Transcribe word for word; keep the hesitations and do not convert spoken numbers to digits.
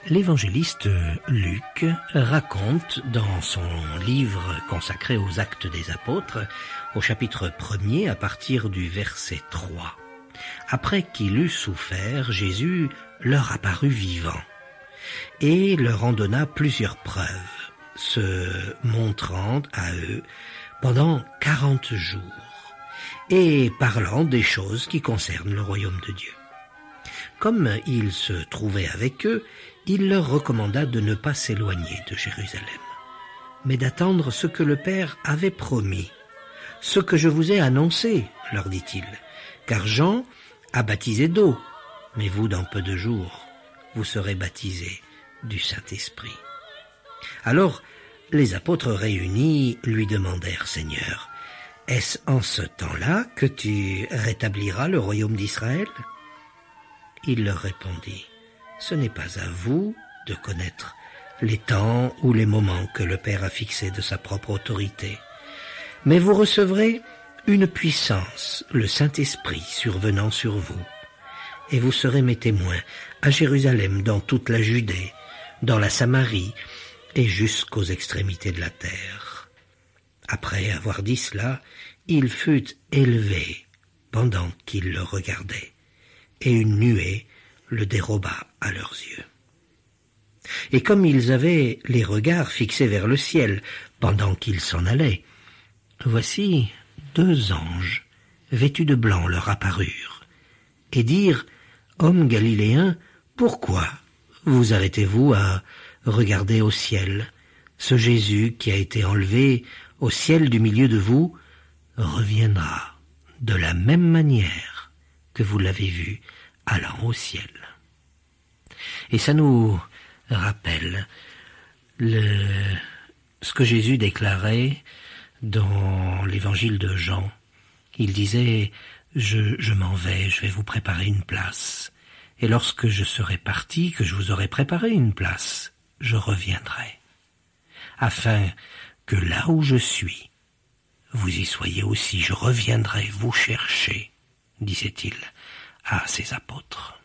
L'évangéliste Luc raconte dans son livre consacré aux actes des apôtres, au chapitre premier à partir du verset trois. Après qu'il eut souffert, Jésus leur apparut vivant et leur en donna plusieurs preuves, se montrant à eux pendant quarante jours et parlant des choses qui concernent le royaume de Dieu. Comme il se trouvait avec eux, il leur recommanda de ne pas s'éloigner de Jérusalem, mais d'attendre ce que le Père avait promis. « Ce que je vous ai annoncé, leur dit-il, car Jean a baptisé d'eau, mais vous, dans peu de jours, vous serez baptisés du Saint-Esprit. » Alors, les apôtres réunis lui demandèrent, « Seigneur, est-ce en ce temps-là que tu rétabliras le royaume d'Israël ?» Il leur répondit, « Ce n'est pas à vous de connaître les temps ou les moments que le Père a fixés de sa propre autorité, mais vous recevrez une puissance, le Saint-Esprit survenant sur vous, et vous serez mes témoins à Jérusalem, dans toute la Judée, dans la Samarie et jusqu'aux extrémités de la terre. » Après avoir dit cela, il fut élevé pendant qu'ils le regardaient, et une nuée le déroba à leurs yeux. Et comme ils avaient les regards fixés vers le ciel pendant qu'ils s'en allaient, voici deux anges vêtus de blanc leur apparurent et dirent, « Hommes galiléens, pourquoi vous arrêtez-vous à regarder au ciel? Ce Jésus qui a été enlevé au ciel du milieu de vous reviendra de la même manière que vous l'avez vu allant au ciel. » Et ça nous rappelle le, ce que Jésus déclarait dans l'évangile de Jean. Il disait, je, je m'en vais, je vais vous préparer une place. Et lorsque je serai parti, que je vous aurai préparé une place, je reviendrai, afin que là où je suis, vous y soyez aussi. Je reviendrai vous chercher, disait-il à ses apôtres.